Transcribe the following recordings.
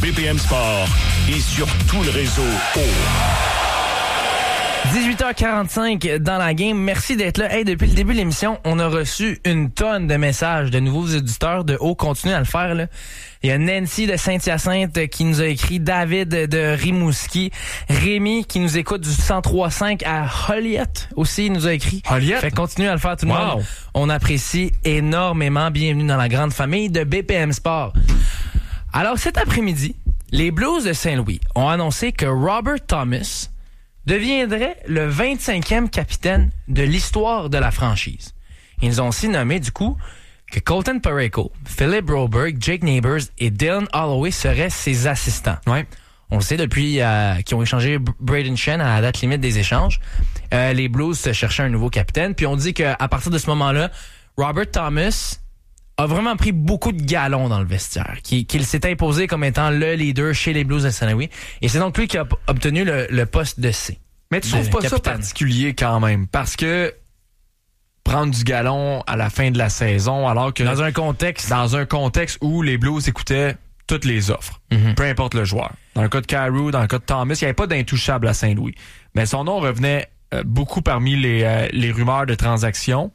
BPM Sport et sur tout le réseau 18h45 dans la game. Merci d'être là. Hey, depuis le début de l'émission, on a reçu une tonne de messages de nouveaux auditeurs de haut. Continuez à le faire, là. Il y a Nancy de Saint-Hyacinthe qui nous a écrit, David de Rimouski, Rémi qui nous écoute du 103.5 à Joliette aussi, il nous a écrit. Joliette? Fait continuez à le faire tout le monde. On apprécie énormément. Bienvenue dans la grande famille de BPM Sport. Alors cet après-midi, les Blues de Saint-Louis ont annoncé que Robert Thomas deviendrait le 25e capitaine de l'histoire de la franchise. Ils ont aussi nommé, du coup, que Colton Parayko, Philip Broberg, Jake Neighbors et Dylan Holloway seraient ses assistants. Ouais. On le sait depuis qu'ils ont échangé Braden Shen à la date limite des échanges. Les Blues se cherchaient un nouveau capitaine. Puis on dit qu'à partir de ce moment-là, Robert Thomas a vraiment pris beaucoup de galons dans le vestiaire, qu'il s'est imposé comme étant le leader chez les Blues de Saint-Louis. Et c'est donc lui qui a obtenu le poste de C. Mais tu trouves pas ça particulier quand même? Parce que prendre du galon à la fin de la saison, alors que... Dans un contexte où les Blues écoutaient toutes les offres, peu importe le joueur. Dans le cas de Kyrou, dans le cas de Thomas, il n'y avait pas d'intouchable à Saint-Louis. Mais son nom revenait beaucoup parmi les rumeurs de transactions.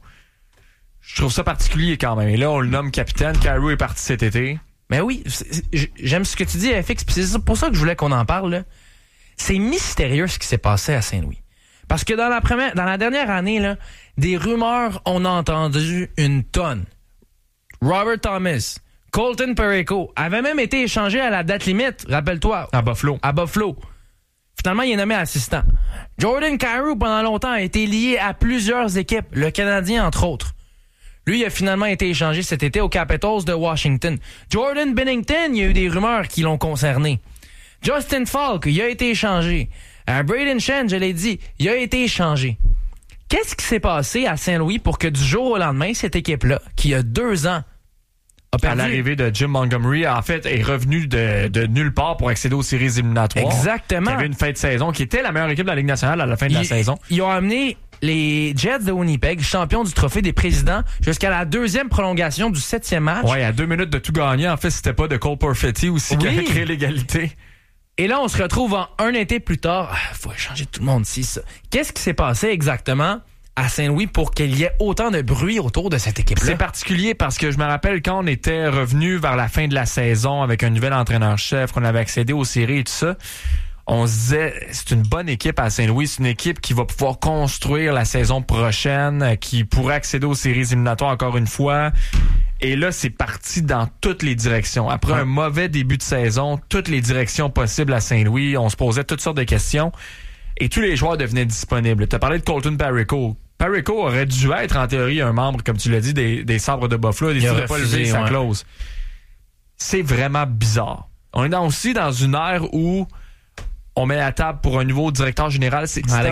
Je trouve ça particulier quand même. Et là, on le nomme capitaine. Kyrou est parti cet été. Mais oui, j'aime ce que tu dis, FX. Puis c'est pour ça que je voulais qu'on en parle, là. C'est mystérieux ce qui s'est passé à Saint-Louis. Parce que dans la dernière année, là, des rumeurs, on a entendu une tonne. Robert Thomas, Colton Parayko avaient même été échangés à la date limite, rappelle-toi. À Buffalo. Finalement, il est nommé assistant. Jordan Kyrou, pendant longtemps, a été lié à plusieurs équipes, le Canadien entre autres. Lui, il a finalement été échangé cet été aux Capitals de Washington. Jordan Binnington, il y a eu des rumeurs qui l'ont concerné. Justin Falk, il a été échangé. Braden Shen, je l'ai dit, il a été échangé. Qu'est-ce qui s'est passé à Saint-Louis pour que du jour au lendemain, cette équipe-là, qui a 2 ans, a perdu... À l'arrivée de Jim Montgomery, en fait, est revenu de nulle part pour accéder aux séries éliminatoires. Exactement. Il y avait une fin de saison qui était la meilleure équipe de la Ligue nationale à la fin de la saison. Ils ont amené les Jets de Winnipeg, champions du trophée des présidents, jusqu'à la 2e prolongation du 7e match. Ouais, à 2 minutes de tout gagner. En fait, c'était pas de Cole Perfetti aussi qui avait créé l'égalité. Et là, on se retrouve en un été plus tard. Faut échanger tout le monde ici, ça. Qu'est-ce qui s'est passé exactement à Saint-Louis pour qu'il y ait autant de bruit autour de cette équipe-là? C'est particulier parce que je me rappelle quand on était revenu vers la fin de la saison avec un nouvel entraîneur-chef, qu'on avait accédé aux séries et tout ça, on se disait, c'est une bonne équipe à Saint-Louis, c'est une équipe qui va pouvoir construire la saison prochaine, qui pourrait accéder aux séries éliminatoires encore une fois. Et là, c'est parti dans toutes les directions. Après un mauvais début de saison, toutes les directions possibles à Saint-Louis, on se posait toutes sortes de questions et tous les joueurs devenaient disponibles. Tu as parlé de Colton Parayko. Parayko aurait dû être, en théorie, un membre, comme tu l'as dit, des Sabres de Buffalo. Il n'a pas levé sa clause. C'est vraiment bizarre. On est aussi dans une ère où on met la table pour un nouveau directeur général.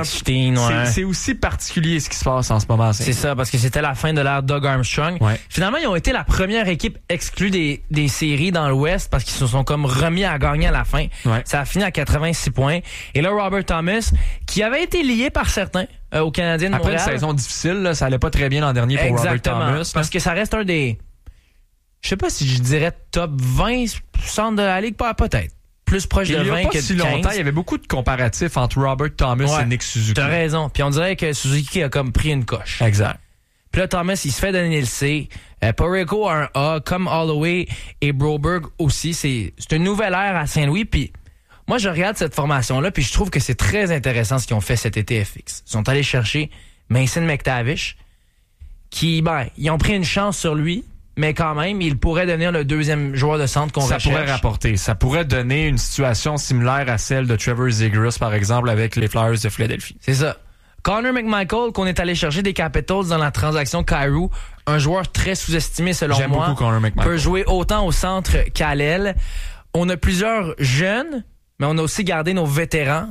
C'est aussi particulier ce qui se passe en ce moment. C'est ça, parce que c'était la fin de l'ère Doug Armstrong. Ouais. Finalement, ils ont été la première équipe exclue des séries dans l'Ouest parce qu'ils se sont comme remis à gagner à la fin. Ouais. Ça a fini à 86 points. Et là, Robert Thomas, qui avait été lié par certains aux Canadiens de Montréal. Après une saison difficile, là, ça allait pas très bien l'an dernier pour Robert Thomas. Parce que ça reste un des... Je sais pas si je dirais top 20 centres de la Ligue, peut-être. Plus proche de 20 que de 15. Il y a pas si longtemps, il y avait beaucoup de comparatifs entre Robert Thomas et Nick Suzuki. T'as raison. Puis on dirait que Suzuki a comme pris une coche. Exact. Puis là, Thomas, il se fait donner le C. Parayko a un A, comme Holloway et Broberg aussi. C'est une nouvelle ère à Saint-Louis. Puis moi, je regarde cette formation-là, puis je trouve que c'est très intéressant ce qu'ils ont fait cet été FX. Ils sont allés chercher Mason McTavish, qui, ils ont pris une chance sur lui. Mais quand même, il pourrait devenir le 2e joueur de centre qu'on recherche. Ça pourrait rapporter. Ça pourrait donner une situation similaire à celle de Trevor Zegras, par exemple, avec les Flyers de Philadelphie. C'est ça. Connor McMichael, qu'on est allé chercher des Capitals dans la transaction Kyrou, un joueur très sous-estimé selon moi. J'aime beaucoup Connor McMichael. Peut jouer autant au centre qu'à l'aile. On a plusieurs jeunes, mais on a aussi gardé nos vétérans.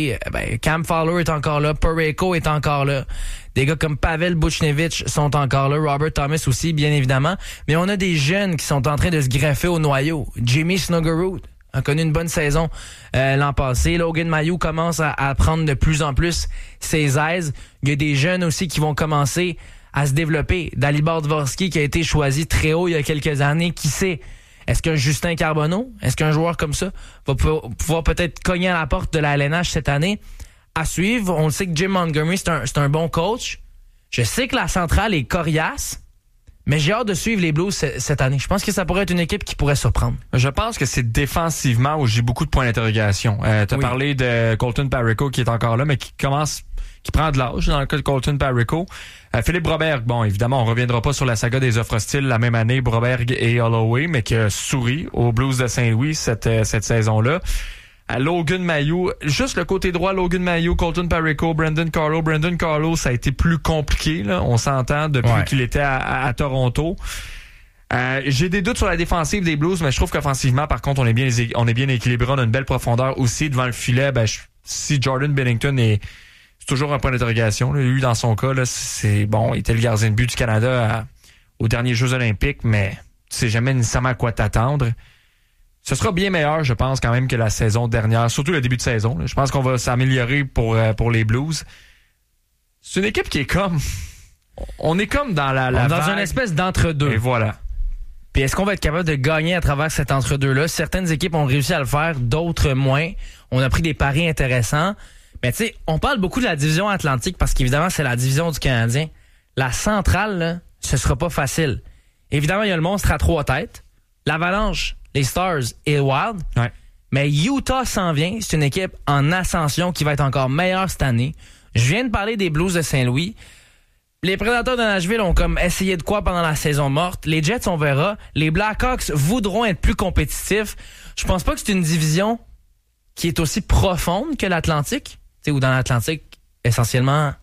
Cam Fowler est encore là, Parayko est encore là. Des gars comme Pavel Buchnevich sont encore là, Robert Thomas aussi, bien évidemment. Mais on a des jeunes qui sont en train de se greffer au noyau. Jimmy Snuggerud a connu une bonne saison l'an passé. Logan Mailloux commence à prendre de plus en plus ses aises. Il y a des jeunes aussi qui vont commencer à se développer. Dalibor Dvorsky qui a été choisi très haut il y a quelques années. Qui sait? Est-ce qu'un Justin Carbonneau, est-ce qu'un joueur comme ça va pouvoir peut-être cogner à la porte de la LNH cette année? À suivre, on le sait que Jim Montgomery, c'est un bon coach. Je sais que la centrale est coriace, mais j'ai hâte de suivre les Blues cette année. Je pense que ça pourrait être une équipe qui pourrait surprendre. Je pense que c'est défensivement où j'ai beaucoup de points d'interrogation. T'as parlé de Colton Parayko qui est encore là, mais qui prend de l'âge dans le cas de Colton Parayko. Philippe Broberg, bon, évidemment, on reviendra pas sur la saga des offres hostiles la même année, Broberg et Holloway, mais qui a souri aux Blues de Saint-Louis cette saison-là. Logan Mailloux, juste le côté droit, Logan Mailloux, Colton Parayko, Brandon Carlo. Brandon Carlo, ça a été plus compliqué, là, on s'entend, depuis qu'il était à Toronto. J'ai des doutes sur la défensive des Blues, mais je trouve qu'offensivement, par contre, on est bien équilibré, on a une belle profondeur aussi devant le filet. Si Jordan Binnington c'est toujours un point d'interrogation. Là. Lui, dans son cas, là, c'est bon, il était le gardien de but du Canada aux derniers Jeux olympiques, mais tu sais jamais nécessairement à quoi t'attendre. Ce sera bien meilleur, je pense, quand même, que la saison dernière, surtout le début de saison. Là. Je pense qu'on va s'améliorer pour les Blues. C'est une équipe qui est comme... On est comme dans la dans vague. une espèce d'entre-deux. Et voilà. Puis est-ce qu'on va être capable de gagner à travers cet entre-deux-là? Certaines équipes ont réussi à le faire, d'autres moins. On a pris des paris intéressants. Mais tu sais, on parle beaucoup de la division Atlantique parce qu'évidemment, c'est la division du Canadien. La centrale, là, ce sera pas facile. Évidemment, il y a le monstre à 3 têtes. L'Avalanche, les Stars et le Wild. Ouais. Mais Utah s'en vient. C'est une équipe en ascension qui va être encore meilleure cette année. Je viens de parler des Blues de Saint-Louis. Les Prédateurs de Nashville ont comme essayé de quoi pendant la saison morte. Les Jets, on verra. Les Blackhawks voudront être plus compétitifs. Je pense pas que c'est une division qui est aussi profonde que l'Atlantique. Tu sais, ou dans l'Atlantique, essentiellement,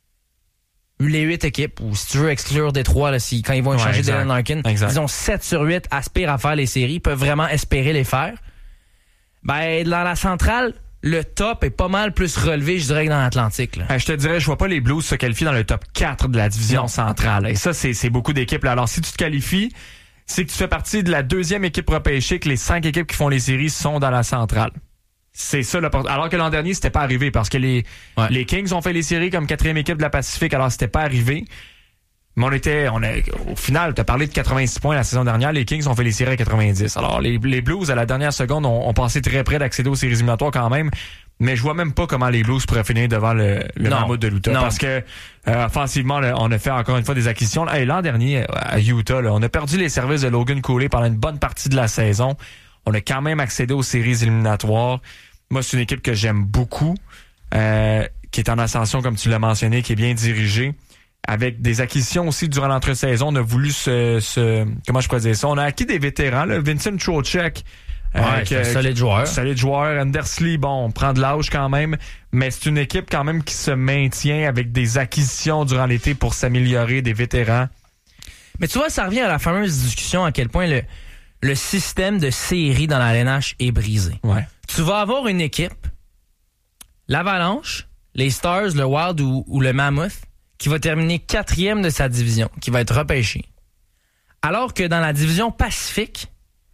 les 8 équipes, ou si tu veux exclure Détroit, là, quand ils vont échanger Dylan Larkin, disons 7 sur 8 aspirent à faire les séries, peuvent vraiment espérer les faire. Ben, dans la centrale, le top est pas mal plus relevé, je dirais, que dans l'Atlantique. Là. Je te dirais, je vois pas les Blues se qualifier dans le top 4 de la division centrale. Et ça, c'est beaucoup d'équipes. Là. Alors, si tu te qualifies, c'est que tu fais partie de la 2e équipe repêchée, que les 5 équipes qui font les séries sont dans la centrale. C'est ça, alors que l'an dernier, c'était pas arrivé parce que les Kings ont fait les séries comme 4e équipe de la Pacifique, alors c'était pas arrivé. Mais au final, t'as parlé de 86 points la saison dernière, les Kings ont fait les séries à 90. Alors, les Blues, à la dernière seconde, ont passé très près d'accéder aux séries éliminatoires quand même, mais je vois même pas comment les Blues pourraient finir devant le Mammoth de l'Utah. Parce que, offensivement, là, on a fait encore une fois des acquisitions. Là, et l'an dernier, à Utah, là, on a perdu les services de Logan Cooley pendant une bonne partie de la saison. On a quand même accédé aux séries éliminatoires. Moi, c'est une équipe que j'aime beaucoup, qui est en ascension, comme tu l'as mentionné, qui est bien dirigée. Avec des acquisitions aussi durant l'entre-saison, on a voulu comment je pourrais dire ça? On a acquis des vétérans, là. Vincent Trocheck. C'est un solide joueur. Solide joueur. Andersley, bon, on prend de l'âge quand même, mais c'est une équipe quand même qui se maintient avec des acquisitions durant l'été pour s'améliorer, des vétérans. Mais tu vois, ça revient à la fameuse discussion à quel point le système de série dans la LNH est brisé. Ouais. Tu vas avoir une équipe, l'Avalanche, les Stars, le Wild ou le Mammoth, qui va terminer 4e de sa division, qui va être repêché. Alors que dans la division Pacifique,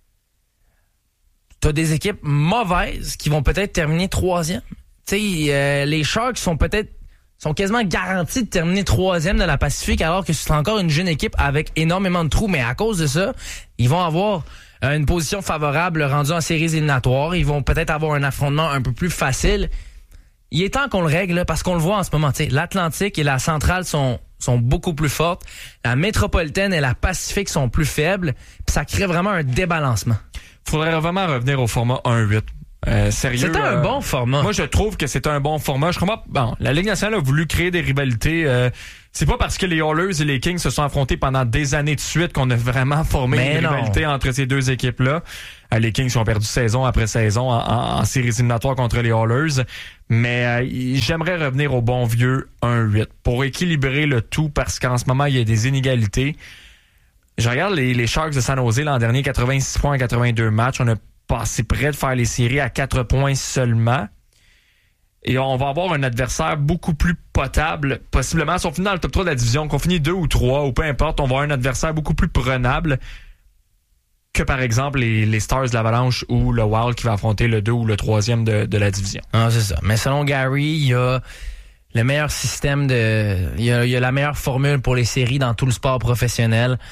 tu as des équipes mauvaises qui vont peut-être terminer 3e. Tu sais, les Sharks sont quasiment garantis de terminer 3e de la Pacifique, alors que c'est encore une jeune équipe avec énormément de trous. Mais à cause de ça, ils vont avoir une position favorable rendue en séries éliminatoires. Ils vont peut-être avoir un affrontement un peu plus facile. Il est temps qu'on le règle, là, parce qu'on le voit en ce moment. L'Atlantique et la Centrale sont beaucoup plus fortes. La Métropolitaine et la Pacifique sont plus faibles. Puis ça crée vraiment un débalancement. Faudrait vraiment revenir au format 1-8. Sérieux. C'était un bon format. Moi, je trouve que c'est un bon format. Je comprends. Bon, la Ligue nationale a voulu créer des rivalités. C'est pas parce que les Oilers et les Kings se sont affrontés pendant des années de suite qu'on a vraiment formé une rivalité entre ces deux équipes-là. Les Kings ont perdu saison après saison en séries éliminatoires contre les Oilers. Mais j'aimerais revenir au bon vieux 1-8 pour équilibrer le tout parce qu'en ce moment, il y a des inégalités. Je regarde les Sharks de San Jose l'an dernier, 86 points en 82 matchs. On a passé près de faire les séries à 4 points seulement. Et on va avoir un adversaire beaucoup plus potable, possiblement. Si on finit dans le top 3 de la division, qu'on finit 2 ou 3, ou peu importe, on va avoir un adversaire beaucoup plus prenable que, par exemple, les Stars de l'Avalanche ou le Wild qui va affronter le 2 ou le 3e de la division. Ah, c'est ça. Mais selon Gary, il y a le meilleur système il y a la meilleure formule pour les séries dans tout le sport professionnel.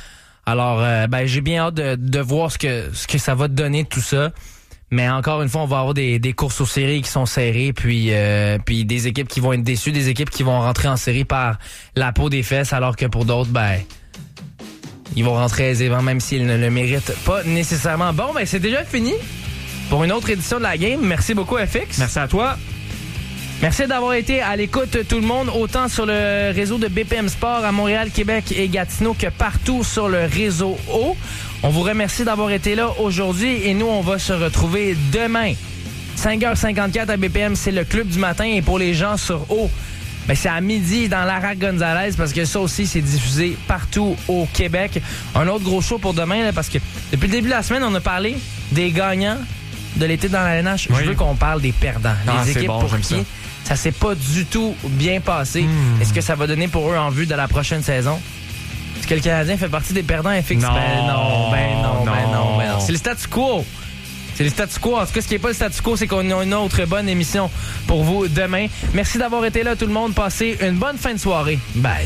Alors, j'ai bien hâte de voir ce que ça va donner tout ça. Mais encore une fois, on va avoir des courses aux séries qui sont serrées, puis des équipes qui vont être déçues, des équipes qui vont rentrer en série par la peau des fesses, alors que pour d'autres, ils vont rentrer aisément, même s'ils ne le méritent pas nécessairement. Bon, c'est déjà fini pour une autre édition de la game. Merci beaucoup, FX. Merci à toi. Merci d'avoir été à l'écoute, tout le monde, autant sur le réseau de BPM Sport à Montréal, Québec et Gatineau que partout sur le réseau O. On vous remercie d'avoir été là aujourd'hui et nous, on va se retrouver demain. 5h54 à BPM, c'est le club du matin et pour les gens sur O, c'est à midi dans Lara Gonzalez parce que ça aussi, c'est diffusé partout au Québec. Un autre gros show pour demain là, parce que depuis le début de la semaine, on a parlé des gagnants de l'été dans la LNH. Oui. Je veux qu'on parle des perdants. Les équipes pour qui ça s'est pas du tout bien passé. Est-ce que ça va donner pour eux en vue de la prochaine saison? Est-ce que le Canadien fait partie des perdants FX? Non. C'est le statu quo. C'est le statu quo. En tout cas, ce qui n'est pas le statu quo, c'est qu'on a une autre bonne émission pour vous demain. Merci d'avoir été là, tout le monde. Passez une bonne fin de soirée. Bye.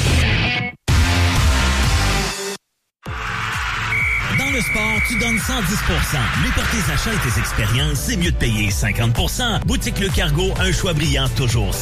Dans le sport, tu donnes 110%. Mais pour tes achats et tes expériences, c'est mieux de payer 50%. Boutique Le Cargo, un choix brillant toujours.